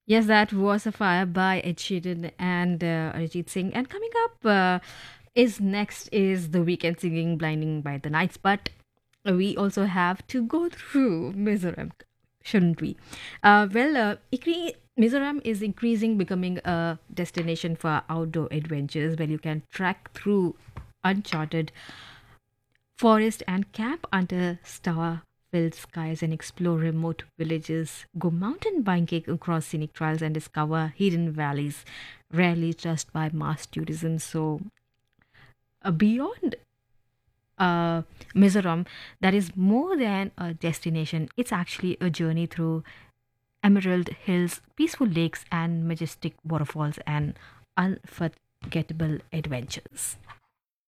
Yes, that was a fire by Ed Sheeran and Arijit Singh. And coming up is next is the weekend singing "Blinding by the Nights," but we also have to go through Mizoram, shouldn't we? Mizoram is increasing, becoming a destination for outdoor adventures where you can trek through uncharted forest and camp under star-filled skies and explore remote villages, go mountain biking across scenic trails and discover hidden valleys rarely touched by mass tourism. So, beyond Mizoram, that is more than a destination. It's actually a journey through emerald hills, peaceful lakes, and majestic waterfalls and unforgettable adventures.